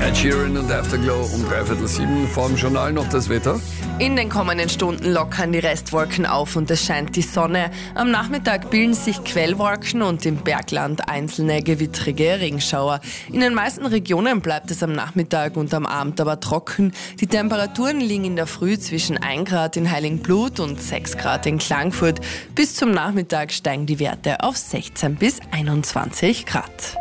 Ed Sheeran und Afterglow um 6:15. Vor dem Journal noch das Wetter. In den kommenden Stunden lockern die Restwolken auf und es scheint die Sonne. Am Nachmittag bilden sich Quellwolken und im Bergland einzelne gewittrige Regenschauer. In den meisten Regionen bleibt es am Nachmittag und am Abend aber trocken. Die Temperaturen liegen in der Früh zwischen 1 Grad in Heiligenblut und 6 Grad in Klagenfurt. Bis zum Nachmittag steigen die Werte auf 16 bis 21 Grad.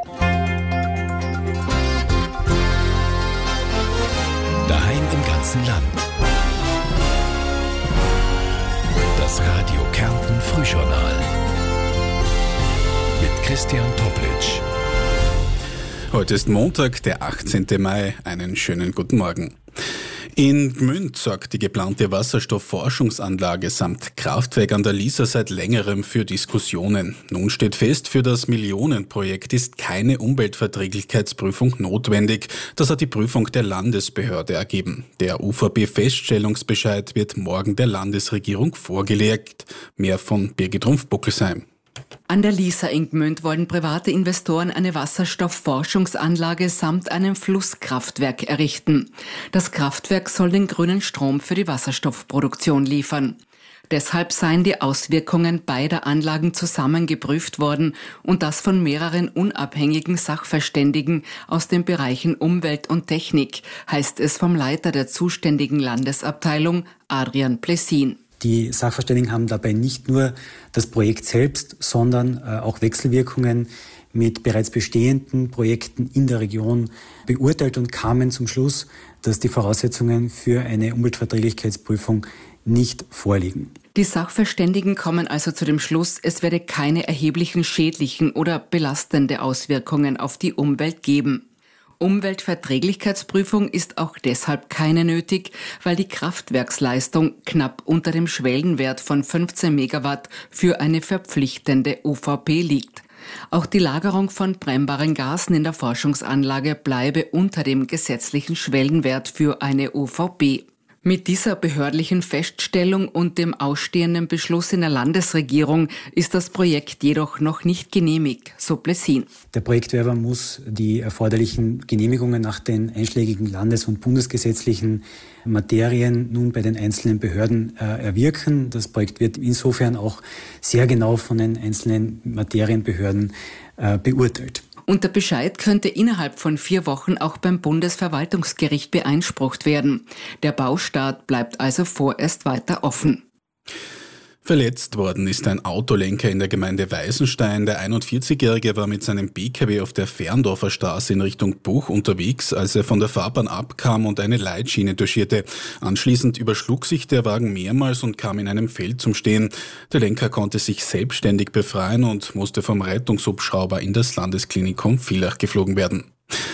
Daheim im ganzen Land. Das Radio Kärnten Frühjournal mit Christian Toplitsch. Heute ist Montag, der 18. Mai. Einen schönen guten Morgen. In Gmünd sorgt die geplante Wasserstoffforschungsanlage samt Kraftwerk an der Lisa seit längerem für Diskussionen. Nun steht fest, für das Millionenprojekt ist keine Umweltverträglichkeitsprüfung notwendig. Das hat die Prüfung der Landesbehörde ergeben. Der UVP-Feststellungsbescheid wird morgen der Landesregierung vorgelegt. Mehr von Birgit Rumpf-Buckelsheim. An der Lisa in Gmünd wollen private Investoren eine Wasserstoffforschungsanlage samt einem Flusskraftwerk errichten. Das Kraftwerk soll den grünen Strom für die Wasserstoffproduktion liefern. Deshalb seien die Auswirkungen beider Anlagen zusammen geprüft worden und das von mehreren unabhängigen Sachverständigen aus den Bereichen Umwelt und Technik, heißt es vom Leiter der zuständigen Landesabteilung, Adrian Plessin. Die Sachverständigen haben dabei nicht nur das Projekt selbst, sondern auch Wechselwirkungen mit bereits bestehenden Projekten in der Region beurteilt und kamen zum Schluss, dass die Voraussetzungen für eine Umweltverträglichkeitsprüfung nicht vorliegen. Die Sachverständigen kommen also zu dem Schluss, es werde keine erheblichen schädlichen oder belastende Auswirkungen auf die Umwelt geben. Umweltverträglichkeitsprüfung ist auch deshalb keine nötig, weil die Kraftwerksleistung knapp unter dem Schwellenwert von 15 Megawatt für eine verpflichtende UVP liegt. Auch die Lagerung von brennbaren Gasen in der Forschungsanlage bleibe unter dem gesetzlichen Schwellenwert für eine UVP. Mit dieser behördlichen Feststellung und dem ausstehenden Beschluss in der Landesregierung ist das Projekt jedoch noch nicht genehmigt, so Plessin. Der Projektwerber muss die erforderlichen Genehmigungen nach den einschlägigen landes- und bundesgesetzlichen Materien nun bei den einzelnen Behörden erwirken. Das Projekt wird insofern auch sehr genau von den einzelnen Materienbehörden beurteilt. Und der Bescheid könnte innerhalb von 4 Wochen auch beim Bundesverwaltungsgericht beansprucht werden. Der Baustart bleibt also vorerst weiter offen. Verletzt worden ist ein Autolenker in der Gemeinde Weißenstein. Der 41-Jährige war mit seinem PKW auf der Ferndorfer Straße in Richtung Buch unterwegs, als er von der Fahrbahn abkam und eine Leitschiene touchierte. Anschließend überschlug sich der Wagen mehrmals und kam in einem Feld zum Stehen. Der Lenker konnte sich selbstständig befreien und musste vom Rettungshubschrauber in das Landesklinikum Villach geflogen werden.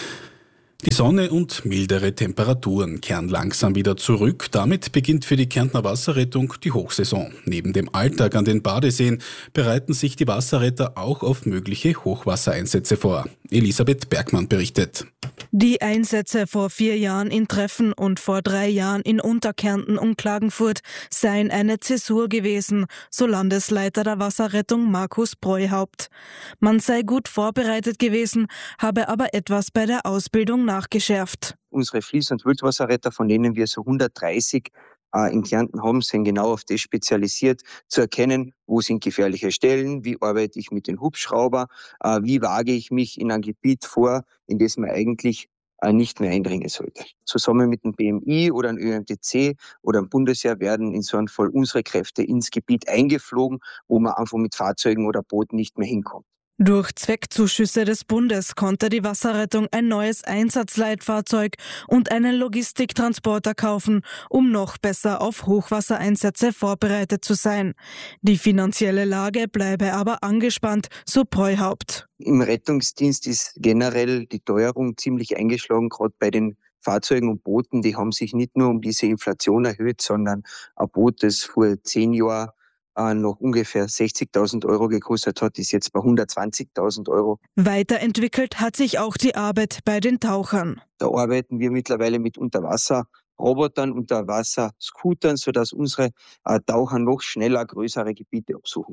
Die Sonne und mildere Temperaturen kehren langsam wieder zurück. Damit beginnt für die Kärntner Wasserrettung die Hochsaison. Neben dem Alltag an den Badeseen bereiten sich die Wasserretter auch auf mögliche Hochwassereinsätze vor. Elisabeth Bergmann berichtet. Die Einsätze vor 4 Jahren in Treffen und vor 3 Jahren in Unterkärnten und Klagenfurt seien eine Zäsur gewesen, so Landesleiter der Wasserrettung Markus Breuhaupt. Man sei gut vorbereitet gewesen, habe aber etwas bei der Ausbildung nachgeschärft. Unsere Fließ- und Wildwasserretter, von denen wir so 130 in Kärnten haben, sind genau auf das spezialisiert, zu erkennen, wo sind gefährliche Stellen, wie arbeite ich mit dem Hubschrauber, wie wage ich mich in ein Gebiet vor, in das man eigentlich nicht mehr eindringen sollte. Zusammen mit dem BMI oder dem ÖMTC oder dem Bundesheer werden in so einem Fall unsere Kräfte ins Gebiet eingeflogen, wo man einfach mit Fahrzeugen oder Booten nicht mehr hinkommt. Durch Zweckzuschüsse des Bundes konnte die Wasserrettung ein neues Einsatzleitfahrzeug und einen Logistiktransporter kaufen, um noch besser auf Hochwassereinsätze vorbereitet zu sein. Die finanzielle Lage bleibe aber angespannt, so Breuhaupt. Im Rettungsdienst ist generell die Teuerung ziemlich eingeschlagen, gerade bei den Fahrzeugen und Booten. Die haben sich nicht nur um diese Inflation erhöht, sondern ein Boot, das vor 10 Jahren noch ungefähr 60.000 Euro gekostet hat, ist jetzt bei 120.000 Euro. Weiterentwickelt hat sich auch die Arbeit bei den Tauchern. Da arbeiten wir mittlerweile mit Unterwasserrobotern, Unterwasserscootern, sodass unsere Taucher noch schneller größere Gebiete absuchen können.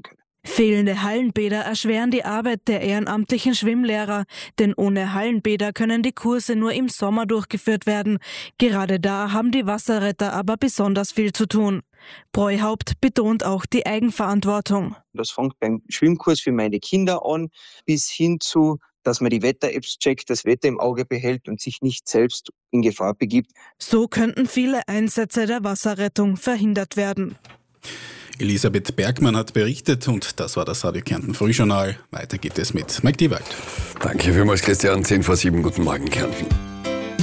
Fehlende Hallenbäder erschweren die Arbeit der ehrenamtlichen Schwimmlehrer, denn ohne Hallenbäder können die Kurse nur im Sommer durchgeführt werden. Gerade da haben die Wasserretter aber besonders viel zu tun. Breuhaupt betont auch die Eigenverantwortung. Das fängt beim Schwimmkurs für meine Kinder an, bis hin zu, dass man die Wetter-Apps checkt, das Wetter im Auge behält und sich nicht selbst in Gefahr begibt. So könnten viele Einsätze der Wasserrettung verhindert werden. Elisabeth Bergmann hat berichtet und das war das Radio Kärnten Frühjournal. Weiter geht es mit Mike Diewald. Danke vielmals, Christian. 6:10, guten Morgen, Kärnten.